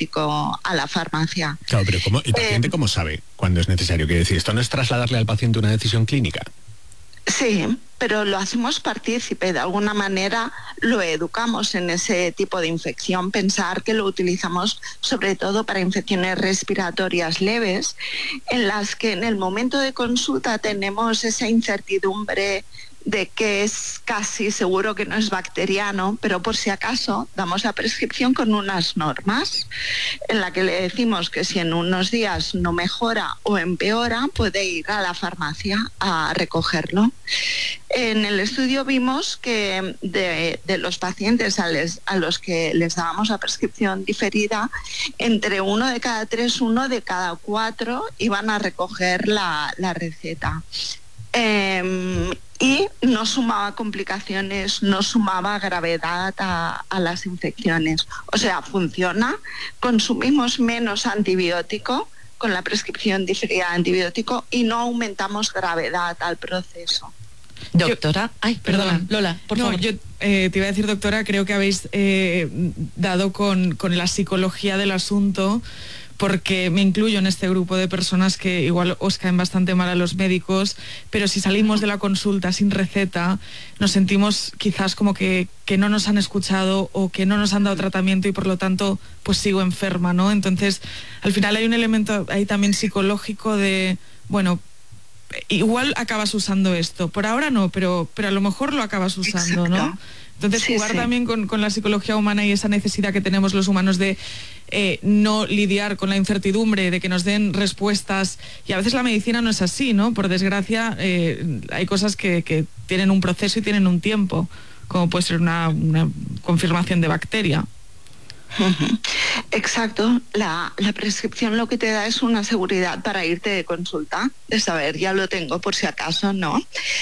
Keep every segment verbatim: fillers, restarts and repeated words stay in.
antibiótico a la farmacia. Claro, pero ¿cómo, ¿el paciente eh, cómo sabe cuándo es necesario? Quiere decir, ¿esto no es trasladarle al paciente una decisión clínica? Sí, pero lo hacemos partícipe, de alguna manera lo educamos en ese tipo de infección, pensar que lo utilizamos sobre todo para infecciones respiratorias leves, en las que en el momento de consulta tenemos esa incertidumbre de que es casi seguro que no es bacteriano, pero por si acaso damos la prescripción con unas normas en la que le decimos que si en unos días no mejora o empeora, puede ir a la farmacia a recogerlo. En el estudio vimos que de, de los pacientes a, les, a los que les dábamos la prescripción diferida, entre uno de cada tres, uno de cada cuatro iban a recoger la, la receta. Eh, y no sumaba complicaciones, no sumaba gravedad a, a las infecciones. O sea, funciona, consumimos menos antibiótico con la prescripción diferida de antibiótico y no aumentamos gravedad al proceso. Doctora, yo, ay, perdona, perdona, Lola, por no, favor. Yo eh, te iba a decir, doctora, creo que habéis eh, dado con, con la psicología del asunto, porque me incluyo en este grupo de personas que igual os caen bastante mal a los médicos, pero si salimos de la consulta sin receta, nos sentimos quizás como que, que no nos han escuchado o que no nos han dado tratamiento y por lo tanto pues sigo enferma, ¿no? Entonces, al final hay un elemento ahí también psicológico de, bueno, igual acabas usando esto, por ahora no, pero, pero a lo mejor lo acabas usando, ¿no? Exacto. Entonces Sí, jugar sí. también con, con la psicología humana y esa necesidad que tenemos los humanos de eh, no lidiar con la incertidumbre, de que nos den respuestas, y a veces la medicina no es así, ¿no? Por desgracia eh, hay cosas que, que tienen un proceso y tienen un tiempo, como puede ser una, una confirmación de bacteria. Uh-huh. Exacto, la, la prescripción lo que te da es una seguridad para irte de consulta, de saber, ya lo tengo por si acaso, ¿no?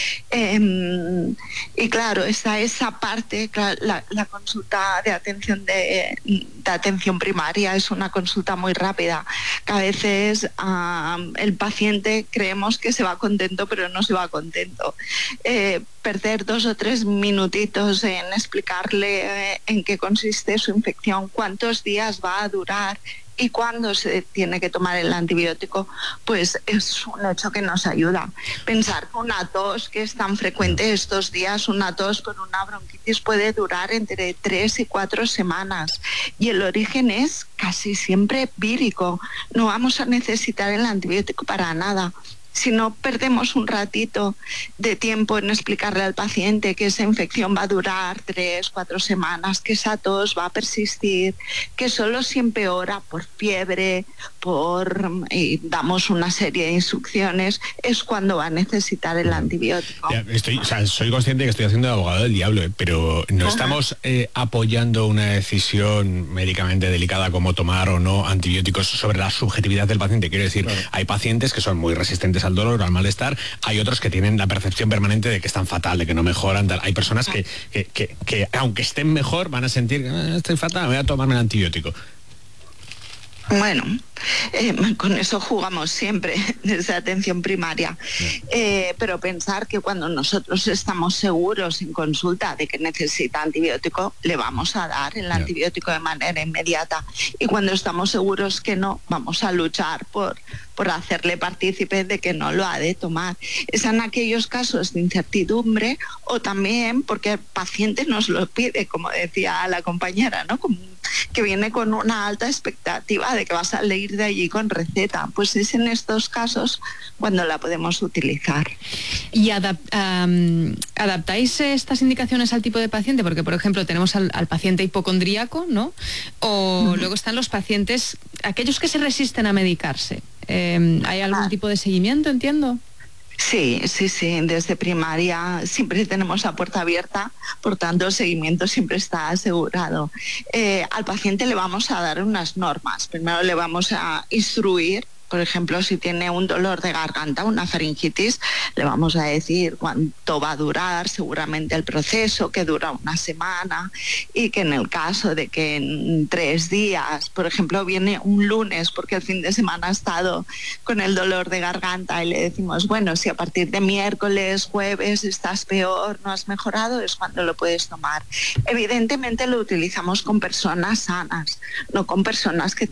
Eh, y claro, está esa parte, la, la consulta de atención de, de atención primaria es una consulta muy rápida, que a veces uh, el paciente creemos que se va contento, pero no se va contento. Eh, perder dos o tres minutitos en explicarle eh, en qué consiste su infección, cuántos días va a durar y cuándo se tiene que tomar el antibiótico, pues es un hecho que nos ayuda. Pensar que una tos que es tan frecuente estos días, una tos por una bronquitis puede durar entre tres y cuatro semanas y el origen es casi siempre vírico. No vamos a necesitar el antibiótico para nada. Si no perdemos un ratito de tiempo en explicarle al paciente que esa infección va a durar tres, cuatro semanas, que esa tos va a persistir, que solo si empeora por fiebre, por y damos una serie de instrucciones, es cuando va a necesitar el antibiótico. Ya, estoy, o sea, soy consciente que estoy haciendo de abogado del diablo, ¿eh? Pero no estamos eh, apoyando una decisión médicamente delicada como tomar o no antibióticos sobre la subjetividad del paciente. Quiero decir, claro, hay pacientes que son muy resistentes al dolor, al malestar, hay otros que tienen la percepción permanente de que están fatal, de que no mejoran, tal. Hay personas que, que, que, que aunque estén mejor van a sentir que ah, estoy fatal, voy a tomarme el antibiótico. Bueno, eh, con eso jugamos siempre desde atención primaria, eh, pero pensar que cuando nosotros estamos seguros en consulta de que necesita antibiótico, le vamos a dar el antibiótico de manera inmediata, y cuando estamos seguros que no, vamos a luchar por, por hacerle partícipe de que no lo ha de tomar. Es en aquellos casos de incertidumbre o también porque el paciente nos lo pide, como decía la compañera, ¿no? Como que viene con una alta expectativa de que va a salir de allí con receta, pues es en estos casos cuando la podemos utilizar. ¿Y adap um, adaptáis estas indicaciones al tipo de paciente? Porque, por ejemplo, tenemos al, al paciente hipocondríaco, ¿no? O uh-huh. luego están los pacientes, aquellos que se resisten a medicarse. Eh, ¿Hay algún ah. tipo de seguimiento, entiendo? Sí, sí, sí, desde primaria siempre tenemos la puerta abierta, por tanto el seguimiento siempre está asegurado. Eh, al paciente le vamos a dar unas normas, primero le vamos a instruir. Por ejemplo, si tiene un dolor de garganta, una faringitis, le vamos a decir cuánto va a durar seguramente el proceso, que dura una semana, y que en el caso de que en tres días, por ejemplo, viene un lunes porque el fin de semana ha estado con el dolor de garganta y le decimos, bueno, si a partir de miércoles, jueves estás peor, no has mejorado, es cuando lo puedes tomar. Evidentemente lo utilizamos con personas sanas, no con personas que